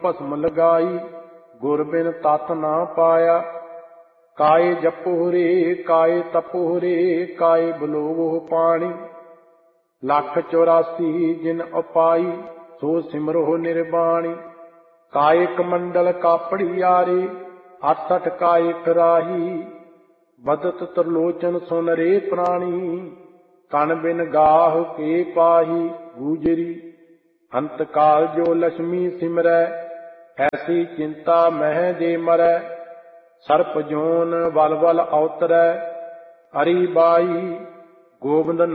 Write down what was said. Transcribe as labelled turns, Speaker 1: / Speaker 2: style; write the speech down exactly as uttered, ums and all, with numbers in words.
Speaker 1: ਭਸਮ ਲਗਾਈ, ਗੁਰ ਬਿਨ ਤਤ ਨਾ ਪਾਇਆ। ਕਾਏ ਜਪੋ ਰੇ ਕਾਏ ਤਪੋ ਰੇ, ਕਾਏ ਬਲੋਵੋ ਪਾਣੀ। ਲੱਖ ਚੁਰਾਸੀ ਜਿਨ ਉਪਾਈ, ਸੋ ਸਿਮਰੋ ਨਿਰਬਾਣੀ। ਕਾਏ ਕਮੰਡਲ ਕਾਪੜੀਆਰੇ, ਅੱਠ ਅੱਠ ਕਾਏ ਫਿਰਾਹੀ। ਬਦਤ ਤਰਲੋਚਨ ਸੁਨ ਰੇ ਪ੍ਰਾਣੀ, ਕਨ ਬਿਨ ਗਾਹ ਕੇ ਪਾਹੀ। ਗੂਜਰੀ ਅੰਤ ਕਾਲ ਜੋ ਲక్ష్ਮੀ ਸਿਮਰੈ, ਐਸੀ ਚਿੰਤਾ ਮਹਿ ਜੇ ਮਰੈ। ਸਰਪ ਜੋਨ ਵਲ ਵਲ ਅਵਤਰੈ, ਅਰੀ ਬਾਈ ਗੋਬਿੰਦ